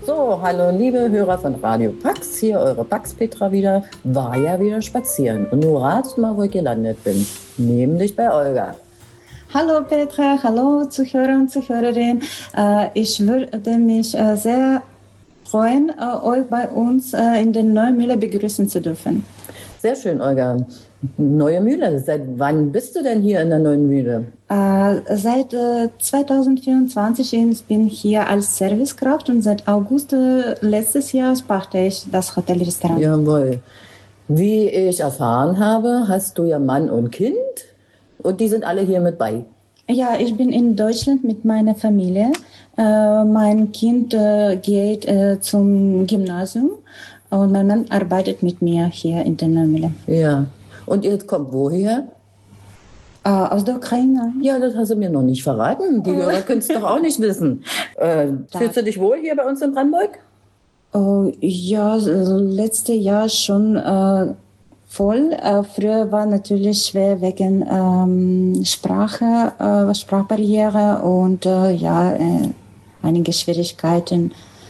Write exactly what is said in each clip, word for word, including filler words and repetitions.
So, hallo liebe Hörer von Radio Pax, hier eure Pax Petra wieder, war ja wieder spazieren. Und nun ratet mal, wo ich gelandet bin, nämlich bei Olga. Hallo Petra, hallo Zuhörer und Zuhörerinnen. Äh, ich würde mich äh, sehr freuen, äh, euch bei uns äh, in der Neuen Mühle begrüßen zu dürfen. Sehr schön, Olga. Neue Mühle, seit wann bist du denn hier in der Neuen Mühle? Äh, seit äh, zwanzig vierundzwanzig bin ich hier als Servicekraft und seit August äh, letztes Jahr pachte ich das Hotelrestaurant. Jawohl. Wie ich erfahren habe, hast du ja Mann und Kind und die sind alle hier mit bei. Ja, ich bin in Deutschland mit meiner Familie. Äh, mein Kind äh, geht äh, zum Gymnasium und mein Mann arbeitet mit mir hier in der Neuen Mühle. Ja. Und ihr kommt woher? Äh, aus der Ukraine. Ja, das hast du mir noch nicht verraten. Die Hörer können es doch auch nicht wissen. Äh, fühlst du dich wohl hier bei uns in Brandenburg? Oh, ja, letztes Jahr schon äh, voll. Äh, früher war natürlich schwer wegen ähm, Sprache, äh, Sprachbarriere und äh, ja, äh, einige Schwierigkeiten,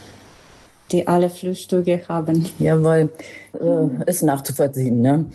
die alle Flüchtlinge haben. Jawohl, äh, ist nachzuvollziehen, ne?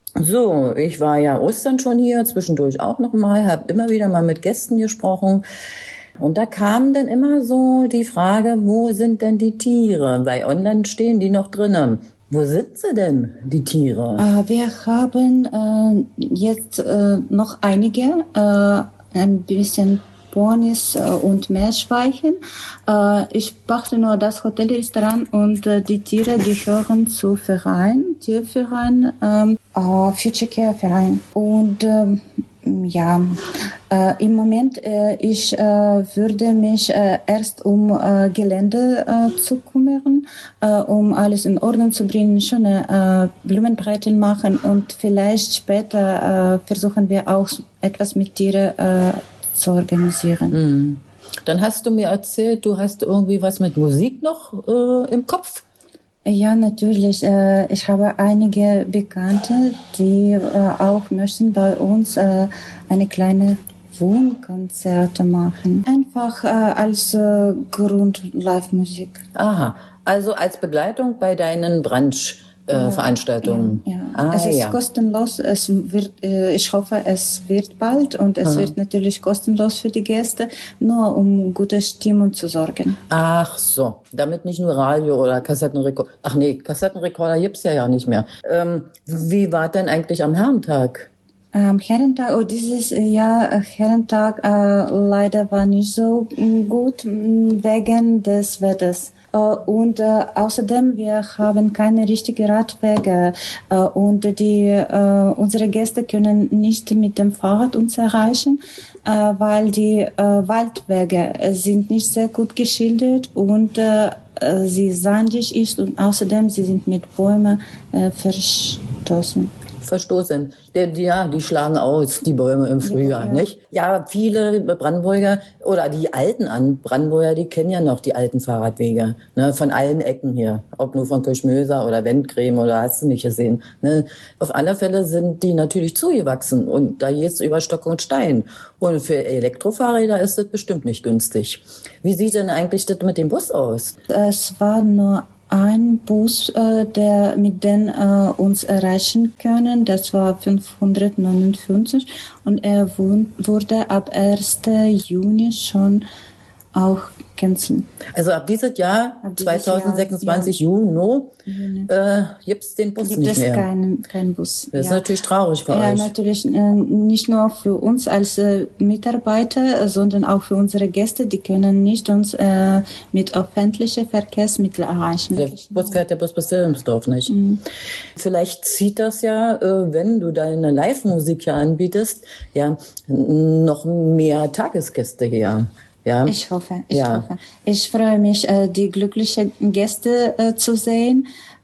So, ich war ja Ostern schon hier, zwischendurch auch noch mal, habe immer wieder mal mit Gästen gesprochen. Und da kam dann immer so die Frage, wo sind denn die Tiere? Weil online stehen die noch drinnen. Wo sind sie denn, die Tiere? Äh, wir haben äh, jetzt äh, noch einige, äh, ein bisschen Ponys äh, und Meerschweinchen. Äh, ich pachte nur das Hotelrestaurant und äh, die Tiere gehören zu Verein, Tierverein, ähm, äh, Future Care Verein. Und ähm, ja, äh, im Moment, äh, ich äh, würde mich äh, erst um äh, Gelände äh, zu kümmern, äh, um alles in Ordnung zu bringen, schöne äh, Blumenbreiten machen und vielleicht später äh, versuchen wir auch etwas mit Tieren äh, zu organisieren. Hm. Dann hast du mir erzählt, du hast irgendwie was mit Musik noch äh, im Kopf? Ja, natürlich. Äh, ich habe einige Bekannte, die äh, auch möchten bei uns äh, eine kleine Wohnkonzerte machen. Einfach äh, als äh, Grund-Live-Musik. Aha, also als Begleitung bei deinen Brunch Äh, Veranstaltungen. Ja, ja. Ah, es ist ja. kostenlos. Es wird, äh, ich hoffe, es wird bald und es Aha. wird natürlich kostenlos für die Gäste, nur um gute Stimmung zu sorgen. Ach so, damit nicht nur Radio oder Kassettenrekorder. Ach nee, Kassettenrekorder gibt's ja ja nicht mehr. Ähm, wie war denn eigentlich am Herrentag? Am Herrentag, oh, dieses Jahr äh, Herrentag äh, leider war nicht so mm, gut mm, wegen des Wetters. Uh, und uh, außerdem, wir haben keine richtigen Radwege uh, und die, uh, unsere Gäste können nicht mit dem Fahrrad uns erreichen, uh, weil die uh, Waldwege sind nicht sehr gut geschildert und uh, sie sandig ist und außerdem sie sind mit Bäumen uh, verstoßen. Verstoßen. Der, ja, die schlagen aus, die Bäume im Frühjahr, ja, ja. nicht? Ja, viele Brandenburger oder die alten an Brandenburger, die kennen ja noch die alten Fahrradwege, ne, von allen Ecken hier. Ob nur von Kirchmöser oder Wendcreme oder hast du nicht gesehen. Ne? Auf alle Fälle sind die natürlich zugewachsen und da geht's über Stock und Stein. Und für Elektrofahrräder ist das bestimmt nicht günstig. Wie sieht denn eigentlich das mit dem Bus aus? Es war nur ein Bus, äh, der mit dem äh, uns erreichen können, das war fünfhundertneunundfünfzig und er wurde ab ersten Juni schon auch cancelled. Also ab dieses Jahr, ab dieses zwanzig sechsundzwanzig, Jahr, Juni, äh, gibt es den Bus gibt nicht es mehr. Keinen kein Bus. Das ist ja. natürlich traurig für ja, euch. Ja, natürlich äh, nicht nur für uns als äh, Mitarbeiter, sondern auch für unsere Gäste. Die können nicht uns äh, mit öffentlichen Verkehrsmitteln erreichen. Der Bus fährt der Bus bis Wilhelmsdorf nicht. Mhm. Vielleicht zieht das ja, äh, wenn du deine Live-Musik ja anbietest, ja noch mehr Tagesgäste her. Ja. Ich hoffe, ich ja. hoffe. Ich freue mich, die glücklichen Gäste zu sehen.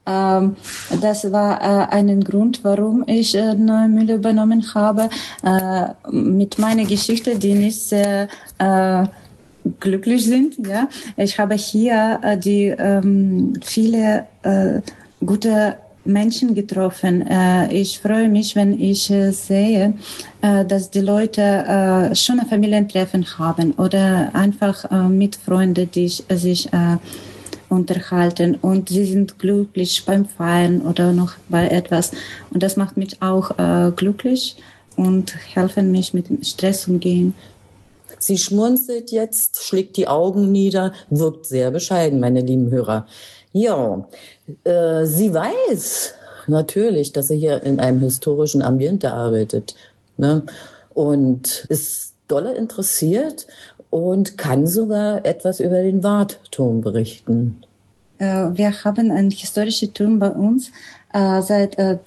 Das war ein Grund, warum ich Neue Mühle übernommen habe. Mit meiner Geschichte, die nicht sehr glücklich sind. Ja. Ich habe hier die viele gute Menschen getroffen. Ich freue mich, wenn ich sehe, dass die Leute schöne Familientreffen haben oder einfach mit Freunden, die sich unterhalten und sie sind glücklich beim Feiern oder noch bei etwas. Und das macht mich auch äh, glücklich und helfen mich mit dem Stress umgehen. Sie schmunzelt jetzt, schlägt die Augen nieder, wirkt sehr bescheiden, meine lieben Hörer. Ja, äh, sie weiß natürlich, dass sie hier in einem historischen Ambiente arbeitet, ne? Und ist dolle interessiert und kann sogar etwas über den Wartturm berichten. Äh, wir haben einen historischen Turm bei uns äh, seit äh,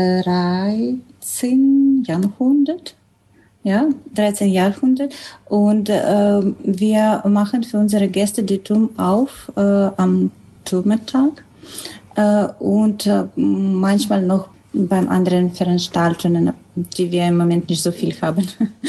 dreizehnten Jahrhundert. Ja, dreizehnten Jahrhundert. Und äh, wir machen für unsere Gäste den Turm auf äh, am Turmertag äh, und äh, manchmal noch beim anderen Veranstaltungen, die wir im Moment nicht so viel haben.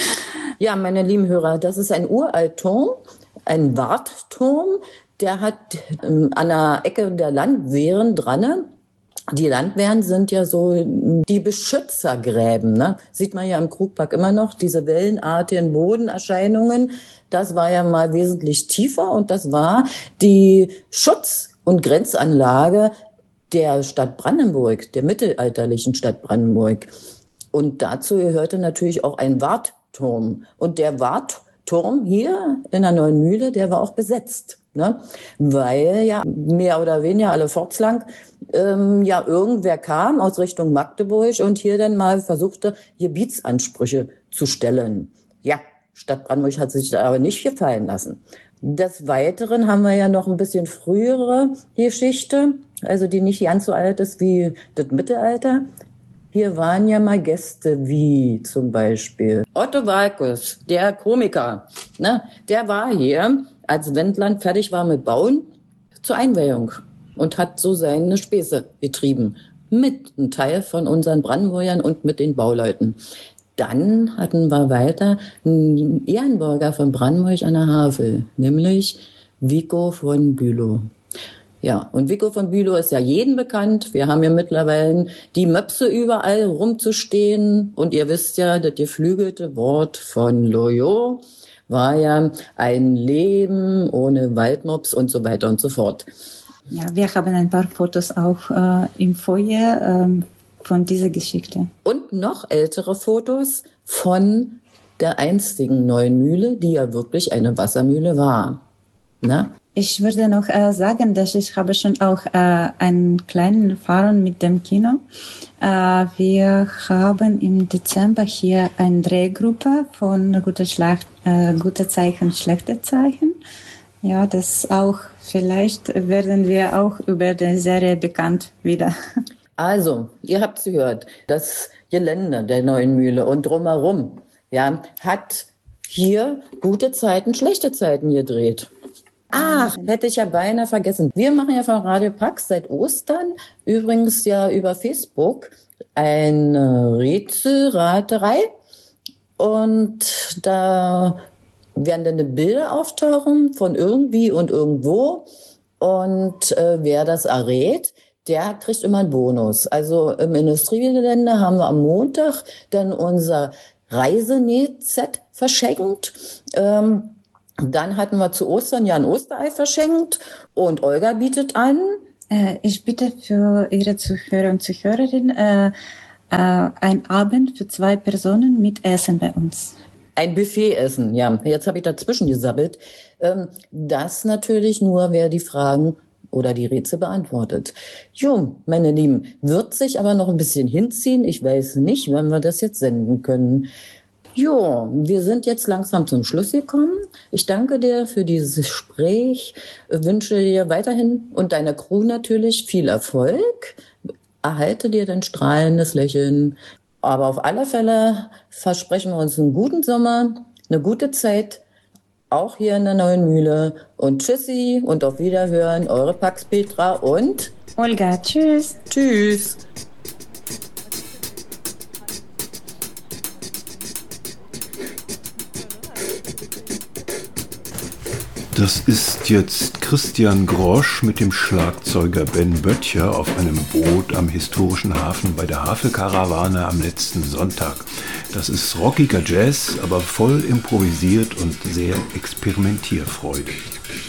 Ja, meine lieben Hörer, das ist ein Uraltturm, ein Wartturm, der hat ähm, an der Ecke der Landwehren dran. Die Landwehren sind ja so die Beschützergräben, ne? Sieht man ja im Krugpark immer noch, diese wellenartigen Bodenerscheinungen. Das war ja mal wesentlich tiefer und das war die Schutz- und Grenzanlage der Stadt Brandenburg, der mittelalterlichen Stadt Brandenburg. Und dazu gehörte natürlich auch ein Wartturm. Und der Wartturm hier in der Neuen Mühle, der war auch besetzt. Ne? Weil ja mehr oder weniger alle fortslang ähm, ja irgendwer kam aus Richtung Magdeburg und hier dann mal versuchte, Gebietsansprüche zu stellen. Ja, Stadt Brandenburg hat sich da aber nicht gefallen lassen. Des Weiteren haben wir ja noch ein bisschen frühere Geschichte, also die nicht ganz so alt ist wie das Mittelalter. Hier waren ja mal Gäste wie zum Beispiel Otto Walkes, der Komiker. Ne? Der war hier, als Wendland fertig war mit Bauen, zur Einweihung und hat so seine Späße getrieben. Mit einem Teil von unseren Brandenburgern und mit den Bauleuten. Dann hatten wir weiter einen Ehrenbürger von Brandenburg an der Havel, nämlich Vico von Bülow. Ja, und Vico von Bülow ist ja jedem bekannt. Wir haben ja mittlerweile die Möpse überall rumzustehen. Und ihr wisst ja, das geflügelte Wort von Loyot war ja ein Leben ohne Waldmops und so weiter und so fort. Ja, wir haben ein paar Fotos auch äh, im Foyer ähm, von dieser Geschichte. Und noch ältere Fotos von der einstigen Neuen Mühle, die ja wirklich eine Wassermühle war. Na? Ich würde noch äh, sagen, dass ich habe schon auch äh, einen kleinen Erfahrung mit dem Kino. Äh, wir haben im Dezember hier eine Drehgruppe von Gute, Schlacht, äh, Gute Zeichen, Schlechte Zeichen. Ja, das auch, vielleicht werden wir auch über die Serie bekannt wieder. Also, ihr habt es gehört, das Gelände der Neuen Mühle und drumherum, ja, hat hier gute Zeiten, schlechte Zeiten gedreht. Ach, hätte ich ja beinahe vergessen. Wir machen ja von Radio Pax seit Ostern, übrigens ja über Facebook, eine Rätselraterei. Und da werden dann Bilder auftauchen von irgendwie und irgendwo. Und äh, wer das errät, der kriegt immer einen Bonus. Also im Industriegelände haben wir am Montag dann unser Reisenäht-Set verschenkt. Ähm, Dann hatten wir zu Ostern ja ein Osterei verschenkt und Olga bietet an. Äh, ich biete für Ihre Zuhörer und Zuhörerinnen äh, äh, einen Abend für zwei Personen mit Essen bei uns. Ein Buffet-Essen, ja. Jetzt habe ich dazwischen gesabbelt. Ähm, das natürlich nur, wer die Fragen oder die Rätsel beantwortet. Jo, meine Lieben, wird sich aber noch ein bisschen hinziehen. Ich weiß nicht, wann wir das jetzt senden können. Jo, wir sind jetzt langsam zum Schluss gekommen. Ich danke dir für dieses Gespräch, wünsche dir weiterhin und deiner Crew natürlich viel Erfolg. Erhalte dir dein strahlendes Lächeln. Aber auf alle Fälle versprechen wir uns einen guten Sommer, eine gute Zeit, auch hier in der Neuen Mühle. Und tschüssi und auf Wiederhören, eure Pax Petra und Olga, tschüss. Tschüss. Das ist jetzt Christian Grosch mit dem Schlagzeuger Ben Böttcher auf einem Boot am historischen Hafen bei der Havelkarawane am letzten Sonntag. Das ist rockiger Jazz, aber voll improvisiert und sehr experimentierfreudig.